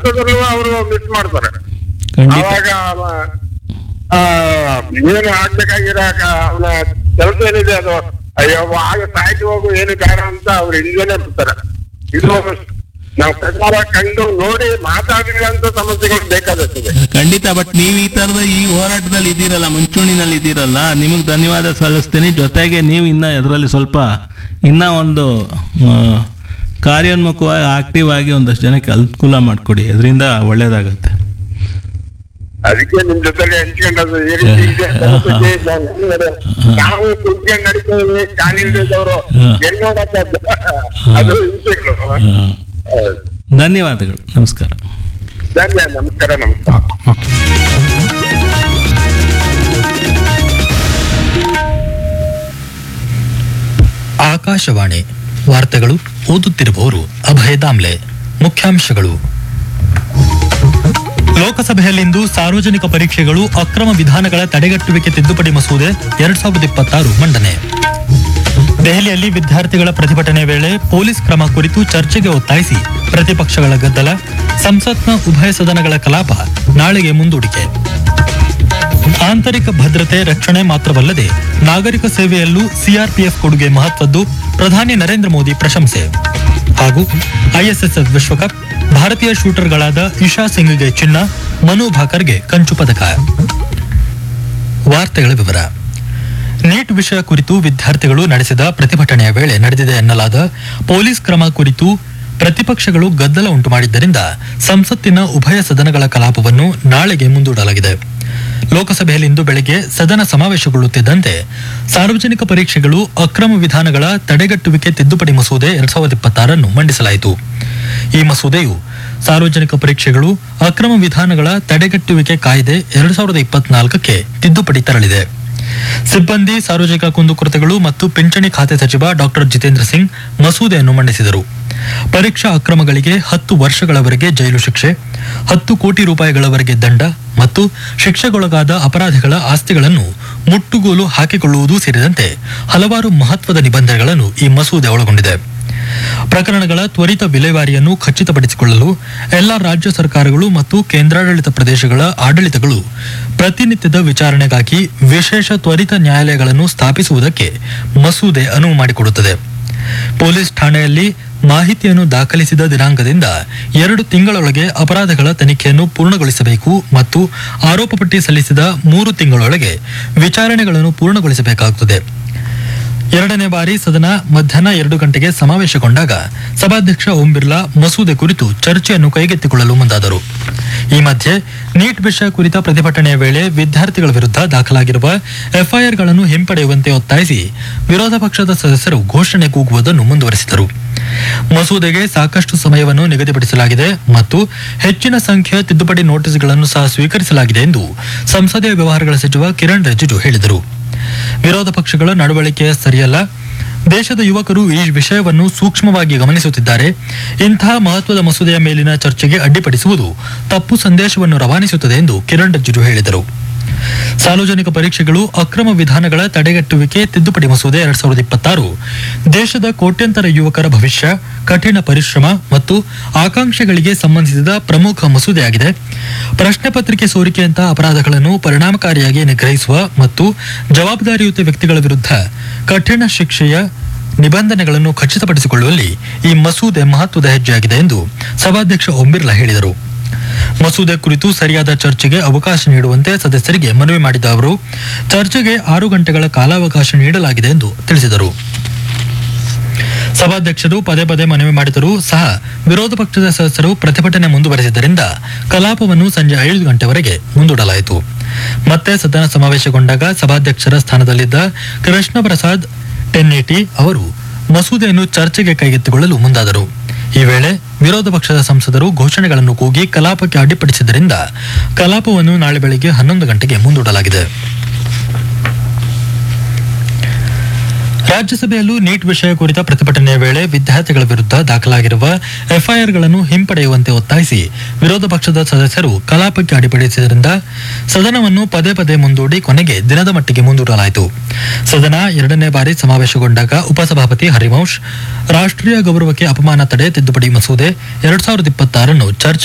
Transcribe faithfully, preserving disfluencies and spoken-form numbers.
ಹಂತದಲ್ಲೂ ಅವರು ಮಿಸ್ ಮಾಡ್ತಾರೆ. ಖಂಡಿತ. ಅವಾಗ ಆ, ಏನು ಆಗ್ಬೇಕಾಗಿರೋ ಅವನ ಕೆಲಸ ಏನಿದೆ ಅದು ಅಯ್ಯೋ ಆಗ ಸಾಯ್ತು ಹೋಗು ಏನು ಬೇಡ ಅಂತ ಅವ್ರು ಹಿಂದೆನೆ ಬಿಡ್ತಾರೆ. ಇದು ನಾವು ಪ್ರಕಾರ ಕಂಡು ನೋಡಿ ಮಾತಾಡಿದಂತ ಸಮಸ್ಯೆಗಳು ಬೇಕಾಗುತ್ತದೆ. ಖಂಡಿತ. ಬಟ್ ನೀವು ಈ ತರದ ಈ ಹೋರಾಟದಲ್ಲಿ ಇದ್ದೀರಲ್ಲ, ಮುಂಚೂಣಿನಲ್ಲಿ ಇದ್ದೀರಲ್ಲ, ನಿಮಗೆ ಧನ್ಯವಾದ ಸಲ್ಲಿಸ್ತೀನಿ. ಜೊತೆಗೆ ನೀವು ಇನ್ನ ಅದರಲ್ಲಿ ಸ್ವಲ್ಪ ಇನ್ನ ಒಂದು ಆ, ಕಾರ್ಯೋನ್ಮುಖವಾಗಿ ಆಕ್ಟಿವ್ ಆಗಿ ಒಂದಷ್ಟು ಜನಕ್ಕೆ ಅನುಕೂಲ ಮಾಡಿಕೊಡಿ, ಅದರಿಂದ ಒಳ್ಳೇದಾಗತ್ತೆ. ಅದಕ್ಕೆ ನಿಮ್ ಜೊತೆಗೆ ಹಂಚ್ಕೊಂಡದ್ದು ಈ ರೀತಿ ಇದೆ ಸಮಸ್ಯೆ ಇದೆ. ನಾವು ಕುಂತ್ಕೊಂಡು ನಡೀತೀವಿ, ಕಾಲಿಲ್ದವರು ಎಲ್ಲಿ ನೋಡಕ್ಕಾಗ್ತದೆ? ಅದು ಹಿಂಸೆಗಳು. ಆ, ಧನ್ಯವಾದಗಳು. ನಮಸ್ಕಾರ. ಧನ್ಯ ನಮಸ್ಕಾರ ನಮಸ್ಕಾರ. ಆಕಾಶವಾಣಿ ವಾರ್ತೆಗಳು, ಓದುತ್ತಿರುವವರು ಅಭಯ ದಾಮ್ಲೆ. ಮುಖ್ಯಾಂಶಗಳು: ಲೋಕಸಭೆಯಲ್ಲಿಂದು ಸಾರ್ವಜನಿಕ ಪರೀಕ್ಷೆಗಳು ಅಕ್ರಮ ವಿಧಾನಗಳ ತಡೆಗಟ್ಟುವಿಕೆ ತಿದ್ದುಪಡಿ ಮಸೂದೆ ಎರಡ್ ಸಾವಿರದ ಇಪ್ಪತ್ತಾರು ಮಂಡನೆ. ದೆಹಲಿಯಲ್ಲಿ ವಿದ್ಯಾರ್ಥಿಗಳ ಪ್ರತಿಭಟನೆ ವೇಳೆ ಪೊಲೀಸ್ ಕ್ರಮ ಕುರಿತು ಚರ್ಚೆಗೆ ಒತ್ತಾಯಿಸಿ ಪ್ರತಿಪಕ್ಷಗಳ ಗದ್ದಲ. ಸಂಸತ್ನ ಉಭಯ ಸದನಗಳ ಕಲಾಪ ನಾಳೆಗೆ ಮುಂದೂಡಿಕೆ. ಆಂತರಿಕ ಭದ್ರತೆ ರಕ್ಷಣೆ ಮಾತ್ರವಲ್ಲದೆ ನಾಗರಿಕ ಸೇವೆಯಲ್ಲೂ ಸಿಆರ್ಪಿಎಫ್ ಕೊಡುಗೆ ಮಹತ್ವದ್ದು, ಪ್ರಧಾನಿ ನರೇಂದ್ರ ಮೋದಿ ಪ್ರಶಂಸೆ. ಹಾಗೂ ಐಎಸ್ಎಸ್ಎಫ್ ವಿಶ್ವಕಪ್, ಭಾರತೀಯ ಶೂಟರ್ಗಳಾದ ಇಶಾ ಸಿಂಗ್ಗೆ ಚಿನ್ನ, ಮನು ಭಾಕರ್ಗೆ ಕಂಚು ಪದಕ. ವಾರ್ತೆಗಳ ವಿವರ. ನೀಟ್ ವಿಷಯ ಕುರಿತು ವಿದ್ಯಾರ್ಥಿಗಳು ನಡೆಸಿದ ಪ್ರತಿಭಟನೆಯ ವೇಳೆ ನಡೆದಿದೆ ಎನ್ನಲಾದ ಪೊಲೀಸ್ ಕ್ರಮ ಕುರಿತು ಪ್ರತಿಪಕ್ಷಗಳು ಗದ್ದಲ ಉಂಟು ಮಾಡಿದ್ದರಿಂದ ಸಂಸತ್ತಿನ ಉಭಯ ಸದನಗಳ ಕಲಾಪವನ್ನು ನಾಳೆಗೆ ಮುಂದೂಡಲಾಗಿದೆ. ಲೋಕಸಭೆಯಲ್ಲಿಂದು ಬೆಳಗ್ಗೆ ಸದನ ಸಮಾವೇಶಗೊಳ್ಳುತ್ತಿದ್ದಂತೆ ಸಾರ್ವಜನಿಕ ಪರೀಕ್ಷೆಗಳು ಅಕ್ರಮ ವಿಧಾನಗಳ ತಡೆಗಟ್ಟುವಿಕೆ ತಿದ್ದುಪಡಿ ಮಸೂದೆ ಎರಡ್ ಸಾವಿರದ ಇಪ್ಪತ್ತಾರನ್ನು ಮಂಡಿಸಲಾಯಿತು. ಈ ಮಸೂದೆಯು ಸಾರ್ವಜನಿಕ ಪರೀಕ್ಷೆಗಳು ಅಕ್ರಮ ವಿಧಾನಗಳ ತಡೆಗಟ್ಟುವಿಕೆ ಕಾಯ್ದೆ ಎರಡ್ ಸಾವಿರದ ಇಪ್ಪತ್ನಾಲ್ಕಕ್ಕೆ ತಿದ್ದುಪಡಿ ತರಲಿದೆ. ಸಿಬ್ಬಂದಿ ಸಾರ್ವಜನಿಕ ಕುಂದುಕೊರತೆಗಳು ಮತ್ತು ಪಿಂಚಣಿ ಖಾತೆ ಸಚಿವ ಡಾಕ್ಟರ್ ಜಿತೇಂದ್ರ ಸಿಂಗ್ ಮಸೂದೆಯನ್ನು ಮಂಡಿಸಿದರು. ಪರೀಕ್ಷಾ ಅಕ್ರಮಗಳಿಗೆ ಹತ್ತು ವರ್ಷಗಳವರೆಗೆ ಜೈಲು ಶಿಕ್ಷೆ, ಹತ್ತು ಕೋಟಿ ರೂಪಾಯಿಗಳವರೆಗೆ ದಂಡ ಮತ್ತು ಶಿಕ್ಷೆಗೊಳಗಾದ ಅಪರಾಧಿಗಳ ಆಸ್ತಿಗಳನ್ನು ಮುಟ್ಟುಗೋಲು ಹಾಕಿಕೊಳ್ಳುವುದು ಸೇರಿದಂತೆ ಹಲವಾರು ಮಹತ್ವದ ನಿಬಂಧನೆಗಳನ್ನು ಈ ಮಸೂದೆ ಒಳಗೊಂಡಿದೆ. ಪ್ರಕರಣಗಳ ತ್ವರಿತ ವಿಲೇವಾರಿಯನ್ನು ಖಚಿತಪಡಿಸಿಕೊಳ್ಳಲು ಎಲ್ಲ ರಾಜ್ಯ ಸರ್ಕಾರಗಳು ಮತ್ತು ಕೇಂದ್ರಾಡಳಿತ ಪ್ರದೇಶಗಳ ಆಡಳಿತಗಳು ಪ್ರತಿನಿತ್ಯದ ವಿಚಾರಣೆಗಾಗಿ ವಿಶೇಷ ತ್ವರಿತ ನ್ಯಾಯಾಲಯಗಳನ್ನು ಸ್ಥಾಪಿಸುವುದಕ್ಕೆ ಮಸೂದೆ ಅನುವು ಮಾಡಿಕೊಡುತ್ತದೆ. ಪೊಲೀಸ್ ಠಾಣೆಯಲ್ಲಿ ಮಾಹಿತಿಯನ್ನು ದಾಖಲಿಸಿದ ದಿನಾಂಕದಿಂದ ಎರಡು ತಿಂಗಳೊಳಗೆ ಅಪರಾಧಗಳ ತನಿಖೆಯನ್ನು ಪೂರ್ಣಗೊಳಿಸಬೇಕು ಮತ್ತು ಆರೋಪ ಪಟ್ಟಿ ಸಲ್ಲಿಸಿದ ಮೂರು ತಿಂಗಳೊಳಗೆ ವಿಚಾರಣೆಗಳನ್ನು ಪೂರ್ಣಗೊಳಿಸಬೇಕಾಗುತ್ತದೆ. ಎರಡನೇ ಬಾರಿ ಸದನ ಮಧ್ಯಾಹ್ನ ಎರಡು ಗಂಟೆಗೆ ಸಮಾವೇಶಗೊಂಡಾಗ ಸಭಾಧ್ಯಕ್ಷ ಓಂ ಬಿರ್ಲಾ ಮಸೂದೆ ಕುರಿತು ಚರ್ಚೆಯನ್ನು ಕೈಗೆತ್ತಿಕೊಳ್ಳಲು ಮುಂದಾದರು. ಈ ಮಧ್ಯೆ ನೀಟ್ ವಿಷಯ ಕುರಿತ ಪ್ರತಿಭಟನೆಯ ವೇಳೆ ವಿದ್ಯಾರ್ಥಿಗಳ ವಿರುದ್ಧ ದಾಖಲಾಗಿರುವ ಎಫ್ಐಆರ್ಗಳನ್ನು ಹಿಂಪಡೆಯುವಂತೆ ಒತ್ತಾಯಿಸಿ ವಿರೋಧ ಪಕ್ಷದ ಸದಸ್ಯರು ಘೋಷಣೆ ಕೂಗುವುದನ್ನು ಮುಂದುವರೆಸಿದರು. ಮಸೂದೆಗೆ ಸಾಕಷ್ಟು ಸಮಯವನ್ನು ನಿಗದಿಪಡಿಸಲಾಗಿದೆ ಮತ್ತು ಹೆಚ್ಚಿನ ಸಂಖ್ಯೆಯ ತಿದ್ದುಪಡಿ ನೋಟಿಸ್ಗಳನ್ನು ಸಹ ಸ್ವೀಕರಿಸಲಾಗಿದೆ ಎಂದು ಸಂಸದೀಯ ವ್ಯವಹಾರಗಳ ಸಚಿವ ಕಿರಣ್ ರಿಜಿಜು ಹೇಳಿದರು. ವಿರೋಧ ಪಕ್ಷಗಳ ನಡವಳಿಕೆ ಸರಿಯಲ್ಲ. ದೇಶದ ಯುವಕರು ಈ ವಿಷಯವನ್ನು ಸೂಕ್ಷ್ಮವಾಗಿ ಗಮನಿಸುತ್ತಿದ್ದಾರೆ. ಇಂತಹ ಮಹತ್ವದ ಮಸೂದೆಯ ಮೇಲಿನ ಚರ್ಚೆಗೆ ಅಡ್ಡಿಪಡಿಸುವುದು ತಪ್ಪು ಸಂದೇಶವನ್ನು ರವಾನಿಸುತ್ತದೆ ಎಂದು ಕಿರಣ್ ರಿಜಿಜು ಹೇಳಿದರು. ಸಾರ್ವಜನಿಕ ಪರೀಕ್ಷೆಗಳು ಅಕ್ರಮ ವಿಧಾನಗಳ ತಡೆಗಟ್ಟುವಿಕೆ ತಿದ್ದುಪಡಿ ಮಸೂದೆ ಎರಡ್ ಸಾವಿರದ ಇಪ್ಪತ್ತಾರು ದೇಶದ ಕೋಟ್ಯಂತರ ಯುವಕರ ಭವಿಷ್ಯ, ಕಠಿಣ ಪರಿಶ್ರಮ ಮತ್ತು ಆಕಾಂಕ್ಷೆಗಳಿಗೆ ಸಂಬಂಧಿಸಿದ ಪ್ರಮುಖ ಮಸೂದೆಯಾಗಿದೆ. ಪ್ರಶ್ನೆ ಪತ್ರಿಕೆ ಸೋರಿಕೆಯಂತಹ ಅಪರಾಧಗಳನ್ನು ಪರಿಣಾಮಕಾರಿಯಾಗಿ ನಿಗ್ರಹಿಸುವ ಮತ್ತು ಜವಾಬ್ದಾರಿಯುತ ವ್ಯಕ್ತಿಗಳ ವಿರುದ್ಧ ಕಠಿಣ ಶಿಕ್ಷೆಯ ನಿಬಂಧನೆಗಳನ್ನು ಖಚಿತಪಡಿಸಿಕೊಳ್ಳುವಲ್ಲಿ ಈ ಮಸೂದೆ ಮಹತ್ವದ ಹೆಜ್ಜೆಯಾಗಿದೆ ಎಂದು ಸಭಾಧ್ಯಕ್ಷ ಓಂ ಬಿರ್ಲಾ ಹೇಳಿದರು. ಮಸೂದೆ ಕುರಿತು ಸರಿಯಾದ ಚರ್ಚೆಗೆ ಅವಕಾಶ ನೀಡುವಂತೆ ಸದಸ್ಯರಿಗೆ ಮನವಿ ಮಾಡಿದ ಅವರು, ಚರ್ಚೆಗೆ ಆರು ಗಂಟೆಗಳ ಕಾಲಾವಕಾಶ ನೀಡಲಾಗಿದೆ ಎಂದು ತಿಳಿಸಿದರು. ಸಭಾಧ್ಯಕ್ಷರು ಪದೇ ಪದೇ ಮನವಿ ಮಾಡಿದರೂ ಸಹ ವಿರೋಧ ಪಕ್ಷದ ಸದಸ್ಯರು ಪ್ರತಿಭಟನೆ ಮುಂದುವರೆಸಿದ್ದರಿಂದ ಕಲಾಪವನ್ನು ಸಂಜೆ ಐದು ಗಂಟೆವರೆಗೆ ಮುಂದೂಡಲಾಯಿತು. ಮತ್ತೆ ಸದನ ಸಮಾವೇಶಗೊಂಡಾಗ ಸಭಾಧ್ಯಕ್ಷರ ಸ್ಥಾನದಲ್ಲಿದ್ದ ಕೃಷ್ಣ ಪ್ರಸಾದ್ ಟೆನ್ನೇಟಿ ಅವರು ಮಸೂದೆಯನ್ನು ಚರ್ಚೆಗೆ ಕೈಗೆತ್ತಿಕೊಳ್ಳಲು ಮುಂದಾದರು. ಈ ವೇಳೆ ವಿರೋಧ ಪಕ್ಷದ ಸಂಸದರು ಘೋಷಣೆಗಳನ್ನು ಕೂಗಿ ಕಲಾಪಕ್ಕೆ ಅಡ್ಡಿಪಡಿಸಿದ್ದರಿಂದ ಕಲಾಪವನ್ನು ನಾಳೆ ಬೆಳಗ್ಗೆ ಹನ್ನೊಂದು ಗಂಟೆಗೆ ಮುಂದೂಡಲಾಗಿದೆ. ರಾಜ್ಯಸಭೆಯಲ್ಲೂ ನೀಟ್ ವಿಷಯ ಕುರಿತ ಪ್ರತಿಭಟನೆಯ ವೇಳೆ ವಿದ್ಯಾರ್ಥಿಗಳ ವಿರುದ್ಧ ದಾಖಲಾಗಿರುವ ಎಫ್ಐಆರ್ಗಳನ್ನು ಹಿಂಪಡೆಯುವಂತೆ ಒತ್ತಾಯಿಸಿ ವಿರೋಧ ಪಕ್ಷದ ಸದಸ್ಯರು ಕಲಾಪಕ್ಕೆ ಅಡ್ಡಿಪಡಿಸಿದ್ದರಿಂದ ಸದನವನ್ನು ಪದೇ ಪದೇ ಮುಂದೂಡಿ ಕೊನೆಗೆ ದಿನದ ಮಟ್ಟಿಗೆ ಮುಂದೂಡಲಾಯಿತು. ಸದನ ಎರಡನೇ ಬಾರಿ ಸಮಾವೇಶಗೊಂಡಾಗ ಉಪಸಭಾಪತಿ ಹರಿವಂಶ್ ರಾಷ್ಟ್ರೀಯ ಗೌರವಕ್ಕೆ ಅಪಮಾನ ತಡೆ ತಿದ್ದುಪಡಿ ಮಸೂದೆ ಎರಡ್ ಸಾವಿರದ ಇಪ್ಪತ್ತಾರನ್ನು ಚರ್ಚೆ